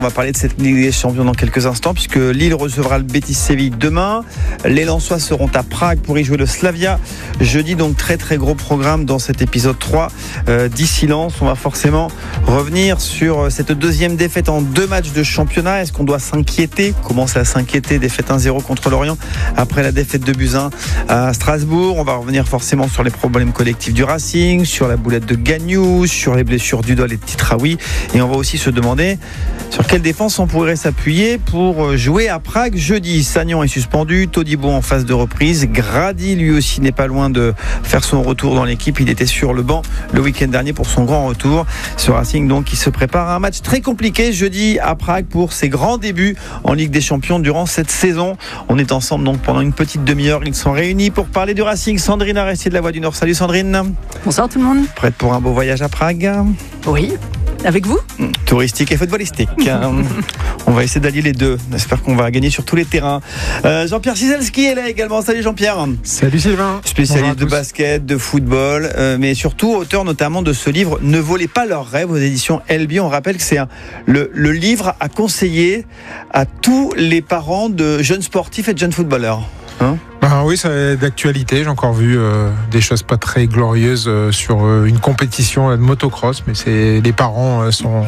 On va parler de cette Ligue des Champions dans quelques instants puisque Lille recevra le Betis Séville demain. Les Lensois seront à Prague pour y jouer le Slavia jeudi, donc très très gros programme dans cet épisode 3 d'Ici-Lens. On va forcément revenir sur cette deuxième défaite en 2 matchs de championnat. Est-ce qu'on doit s'inquiéter ? Commencer à s'inquiéter, défaite 1-0 contre Lorient après la défaite de Buzyn à Strasbourg. On va revenir forcément sur les problèmes collectifs du Racing, sur la boulette de Gagnou, sur les blessures d'Udol et de Titraoui, et on va aussi se demander sur quelle défense on pourrait s'appuyer pour jouer à Prague jeudi. Sagnan est suspendu, Todibo en phase de reprise, Grady lui aussi n'est pas loin de faire son retour dans l'équipe. Il était sur le banc le week-end dernier pour son grand retour. Ce Racing donc qui se prépare à un match très compliqué jeudi à Prague pour ses grands débuts en Ligue des Champions durant cette saison. On est ensemble donc pendant une petite demi-heure. Ils sont réunis pour parler du Racing. Sandrine Arestier de la Voix du Nord. Salut Sandrine. Bonsoir tout le monde. Prête pour un beau voyage à Prague ? Oui. Avec vous ? Touristique et footballistique. On va essayer d'allier les deux. J'espère qu'on va gagner sur tous les terrains. Jean-Pierre Cizelski est là également. Salut Jean-Pierre. Salut Sylvain. Spécialiste de basket, de football, mais surtout auteur notamment de ce livre Ne volez pas leurs rêves aux éditions LB. On rappelle que c'est le livre à conseiller à tous les parents de jeunes sportifs et de jeunes footballeurs. Oui, c'est d'actualité. J'ai encore vu des choses pas très glorieuses sur une compétition de motocross, mais les parents sont.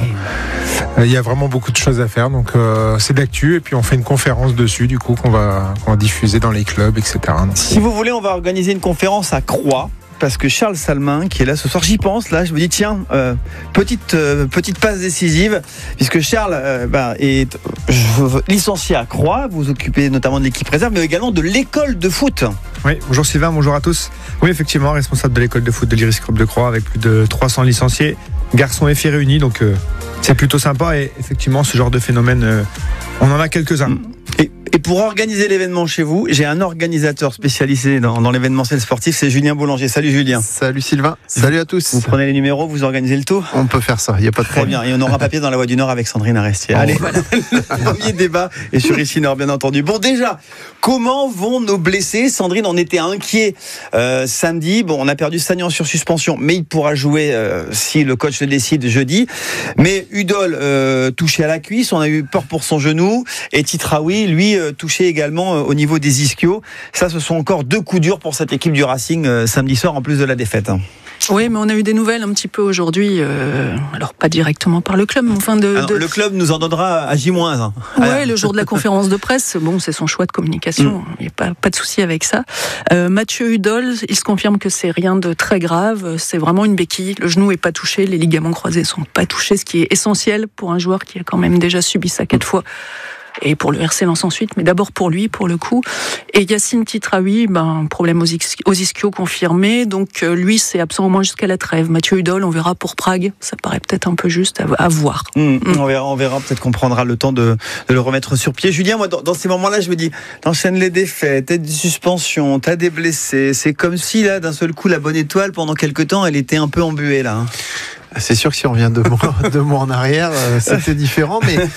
Il y a vraiment beaucoup de choses à faire, donc c'est d'actu. Et puis on fait une conférence dessus, du coup qu'on va diffuser dans les clubs, etc. Donc, si vous voulez, on va organiser une conférence à Croix. Parce que Charles Salmin, qui est là ce soir, j'y pense, là, je me dis, tiens, petite passe décisive, puisque Charles est licencié à Croix, vous vous occupez notamment de l'équipe réserve, mais également de l'école de foot. Oui, bonjour Sylvain, bonjour à tous. Oui, effectivement, responsable de l'école de foot de l'Iris Club de Croix, avec plus de 300 licenciés, garçons et filles réunis, donc c'est plutôt sympa, et effectivement, ce genre de phénomène, on en a quelques-uns. Et pour organiser l'événement chez vous, j'ai un organisateur spécialisé dans l'événementiel sportif, c'est Julien Boulanger. Salut Julien. Salut Sylvain. Salut à tous. Vous prenez les numéros, vous organisez le tout ? On peut faire ça, il n'y a pas de problème. Très bien, et on aura un papier dans la Voix du Nord avec Sandrine Arestier. Allez, voilà. Le premier débat est sur Ici Nord, bien entendu. Bon, déjà, comment vont nos blessés ? Sandrine, on était inquiet samedi. Bon, on a perdu Sagnan sur suspension, mais il pourra jouer si le coach le décide jeudi. Mais Udol touché à la cuisse, on a eu peur pour son genou, et Titraoui, lui, touché également au niveau des ischios. Ça, ce sont encore 2 coups durs pour cette équipe du Racing samedi soir, en plus de la défaite. Oui, mais on a eu des nouvelles un petit peu aujourd'hui, alors pas directement par le club, mais enfin le club nous en donnera à J-1. Oui, le jour de la conférence de presse, bon, c'est son choix de communication, il n'y a pas de souci avec ça. Mathieu Udol, il se confirme que c'est rien de très grave, c'est vraiment une béquille, le genou n'est pas touché, les ligaments croisés ne sont pas touchés, ce qui est essentiel pour un joueur qui a quand même déjà subi ça 4 fois. Et pour le RC Lens ensuite, mais d'abord pour lui, pour le coup. Et Yacine Titraoui, problème aux ischios confirmé, donc lui c'est absent au moins jusqu'à la trêve. Mathieu Udol, on verra pour Prague, ça paraît peut-être un peu juste à voir. On verra, peut-être qu'on prendra le temps de le remettre sur pied. Julien, moi dans ces moments-là, je me dis, t'enchaînes les défaites, t'as des suspensions, t'as des blessés, c'est comme si là, d'un seul coup, la bonne étoile, pendant quelques temps, elle était un peu embuée là. C'est sûr que si on revient 2 mois en arrière, c'était différent,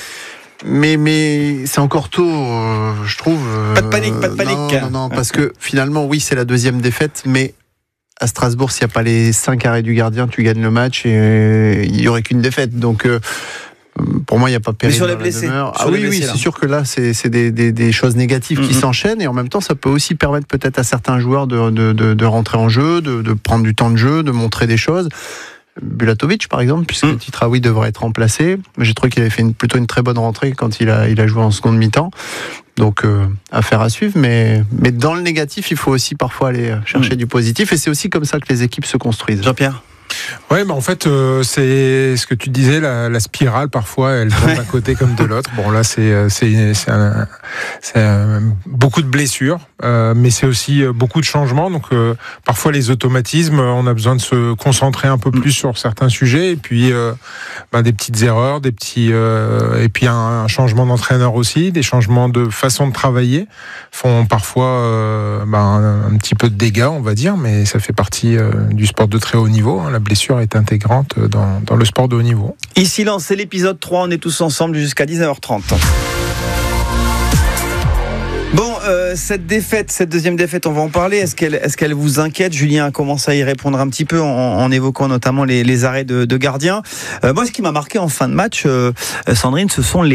mais c'est encore tôt, je trouve. Pas de panique. Non, parce que finalement, oui, c'est la 2e défaite, mais à Strasbourg, s'il n'y a pas les 5 arrêts du gardien, tu gagnes le match et il n'y aurait qu'une défaite. Donc, pour moi, il n'y a pas péril. Mais sur les blessés. Oui, c'est sûr que là, c'est des choses négatives qui s'enchaînent, et en même temps, ça peut aussi permettre peut-être à certains joueurs de rentrer en jeu, de prendre du temps de jeu, de montrer des choses. Bulatovic par exemple, puisque Titraoui devrait être remplacé. J'ai trouvé qu'il avait fait plutôt une très bonne rentrée quand il a joué en seconde mi-temps. Donc affaire à suivre, mais dans le négatif, il faut aussi parfois aller chercher du positif, et c'est aussi comme ça que les équipes se construisent. Jean-Pierre ? Oui, en fait, c'est ce que tu disais, la spirale, parfois, elle tombe d'un côté comme de l'autre. Bon, là, c'est beaucoup de blessures, mais c'est aussi beaucoup de changements. Donc, parfois, les automatismes, on a besoin de se concentrer un peu plus sur certains sujets, et puis des petites erreurs, et puis un changement d'entraîneur aussi, des changements de façon de travailler font parfois un petit peu de dégâts, on va dire, mais ça fait partie du sport de très haut niveau. La blessure est intégrante dans le sport de haut niveau. Ici-Lens, c'est l'épisode 3, on est tous ensemble jusqu'à 19h30. Bon, cette deuxième défaite, on va en parler. Est-ce qu'elle vous inquiète? Julien a commencé à y répondre un petit peu en évoquant notamment les arrêts de gardiens. Moi, ce qui m'a marqué en fin de match, Sandrine, ce sont